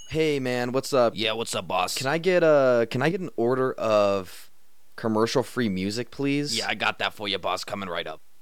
Hey man, what's up? Yeah, what's up, boss? Can I get an order of commercial free music, Yeah, please? I got that for you, boss. Coming right up.